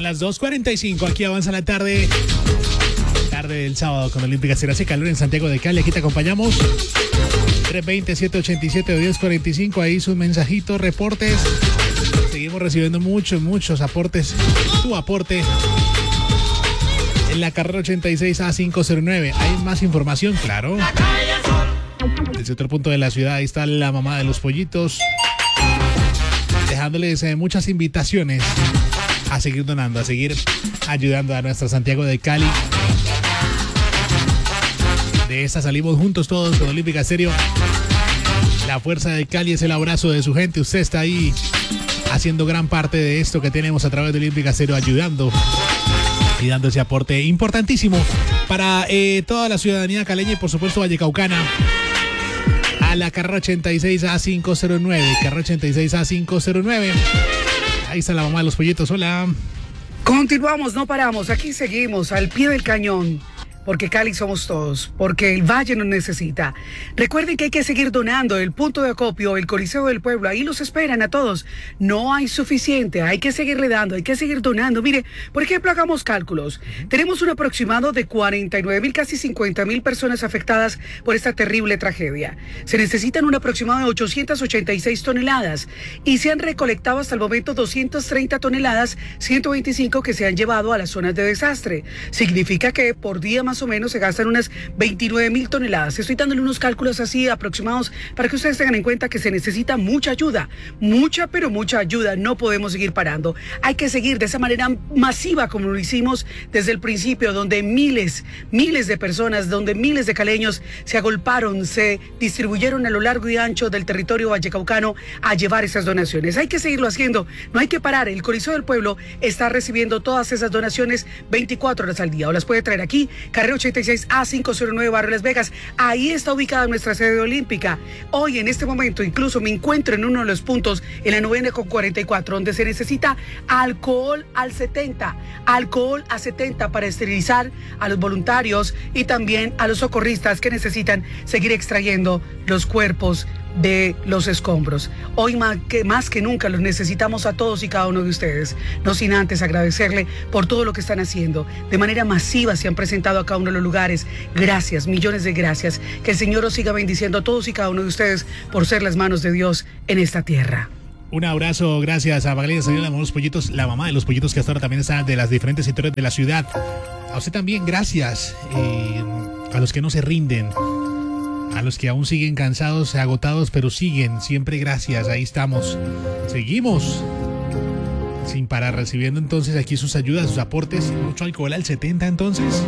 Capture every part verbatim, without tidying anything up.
las dos cuarenta y cinco, aquí avanza la tarde. Tarde del sábado con Olímpica Estéreo. Hace calor en Santiago de Cali, aquí te acompañamos. tres veinte, siete ochenta y siete, diez cuarenta y cinco, ahí sus mensajitos, reportes. Seguimos recibiendo muchos, muchos aportes. Tu aporte en la carrera ochenta y seis A quinientos nueve. Hay más información, claro. Desde otro punto de la ciudad, ahí está la mamá de los pollitos, dejándoles eh, muchas invitaciones a seguir donando, a seguir ayudando a nuestra Santiago de Cali. De esta salimos juntos todos con Olímpica Estéreo. La fuerza de Cali es el abrazo de su gente. Usted está ahí haciendo gran parte de esto que tenemos a través de Olímpica Estéreo, ayudando y dando ese aporte importantísimo para eh, toda la ciudadanía caleña y por supuesto vallecaucana. A la carrera ochenta y seis A quinientos nueve, carrera ochenta y seis A quinientos nueve. Ahí está la mamá de los pollitos, hola. Continuamos, no paramos, aquí seguimos al pie del cañón. Porque Cali somos todos, porque el Valle nos necesita. Recuerden que hay que seguir donando. El punto de acopio, el Coliseo del Pueblo, ahí los esperan a todos. No hay suficiente, hay que seguirle dando, hay que seguir donando. Mire, por ejemplo, hagamos cálculos. Tenemos un aproximado de cuarenta y nueve mil, casi cincuenta mil personas afectadas por esta terrible tragedia. Se necesitan un aproximado de ochocientas ochenta y seis toneladas y se han recolectado hasta el momento doscientas treinta toneladas, ciento veinticinco que se han llevado a las zonas de desastre. Significa que por día más o menos se gastan unas veintinueve mil toneladas. Estoy dándole unos cálculos así aproximados para que ustedes tengan en cuenta que se necesita mucha ayuda, mucha pero mucha ayuda. No podemos seguir parando. Hay que seguir de esa manera masiva como lo hicimos desde el principio, donde miles, miles de personas, donde miles de caleños se agolparon, se distribuyeron a lo largo y ancho del territorio vallecaucano a llevar esas donaciones. Hay que seguirlo haciendo, no hay que parar. El Coliseo del Pueblo está recibiendo todas esas donaciones veinticuatro horas al día, o las puede traer aquí, carrera ochenta y seis A quinientos nueve, Barrio Las Vegas. Ahí está ubicada nuestra sede olímpica. Hoy, en este momento, incluso me encuentro en uno de los puntos, en la novena con cuarenta y cuatro, donde se necesita alcohol al setenta, alcohol a setenta para esterilizar a los voluntarios y también a los socorristas que necesitan seguir extrayendo los cuerpos de los escombros. Hoy más que, más que nunca los necesitamos a todos y cada uno de ustedes. No sin antes agradecerle por todo lo que están haciendo. De manera masiva se han presentado a cada uno de los lugares. Gracias, millones de gracias. Que el Señor os siga bendiciendo a todos y cada uno de ustedes por ser las manos de Dios en esta tierra. Un abrazo, gracias a Magdalena Señora de los pollitos, la mamá de los pollitos que hasta ahora también está de las diferentes sectores de la ciudad. A usted también, gracias. Eh, a los que no se rinden, a los que aún siguen cansados, agotados, pero siguen, siempre gracias, ahí estamos. Seguimos sin parar, recibiendo entonces aquí sus ayudas, sus aportes. Mucho alcohol al setenta entonces.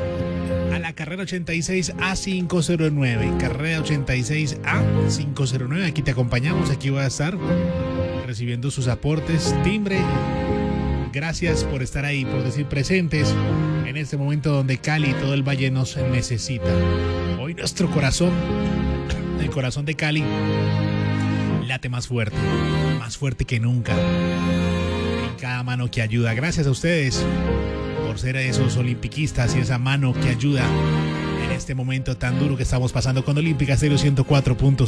A la carrera ochenta y seis A quinientos nueve, carrera ochenta y seis A quinientos nueve, aquí te acompañamos, aquí voy a estar recibiendo sus aportes, timbre. Gracias por estar ahí, por decir presentes en este momento donde Cali y todo el valle nos necesita. Hoy nuestro corazón, el corazón de Cali, late más fuerte, más fuerte que nunca. En cada mano que ayuda. Gracias a ustedes por ser esos olimpiquistas y esa mano que ayuda en este momento tan duro que estamos pasando con Olímpica Estéreo ciento cuatro punto cinco.